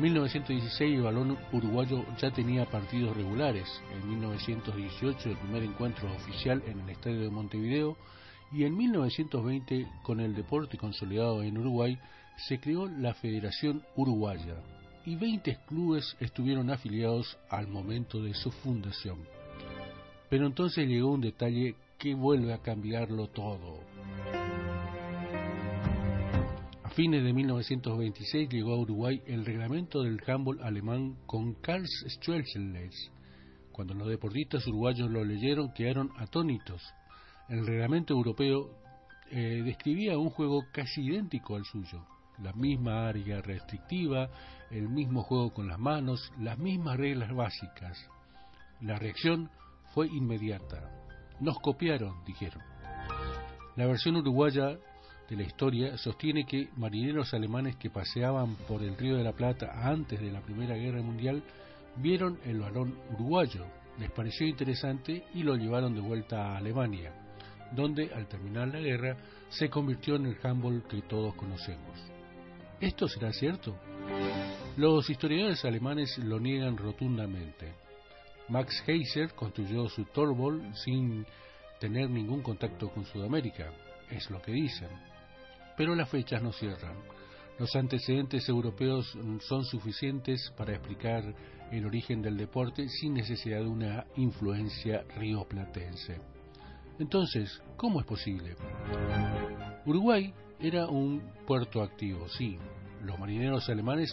1916 el balón uruguayo ya tenía partidos regulares. En 1918 el primer encuentro oficial en el estadio de Montevideo, y en 1920, con el deporte consolidado en Uruguay, se creó la Federación Uruguaya y 20 clubes estuvieron afiliados al momento de su fundación. Pero entonces llegó un detalle que vuelve a cambiarlo todo. A fines de 1926 llegó a Uruguay el reglamento del handball alemán con Karl Struelitz. Cuando los deportistas uruguayos lo leyeron, quedaron atónitos. El reglamento europeo describía un juego casi idéntico al suyo, la misma área restrictiva, el mismo juego con las manos, las mismas reglas básicas. La reacción fue inmediata. Nos copiaron, dijeron. La versión uruguaya de la historia sostiene que marineros alemanes que paseaban por el Río de la Plata antes de la Primera Guerra Mundial vieron el balón uruguayo, les pareció interesante y lo llevaron de vuelta a Alemania, donde al terminar la guerra se convirtió en el handball que todos conocemos. ¿Esto será cierto? Los historiadores alemanes lo niegan rotundamente. Max Heiser construyó su Torball sin tener ningún contacto con Sudamérica, es lo que dicen. Pero las fechas no cierran. Los antecedentes europeos son suficientes para explicar el origen del deporte sin necesidad de una influencia rioplatense. Entonces, ¿cómo es posible? Uruguay era un puerto activo, sí. Los marineros alemanes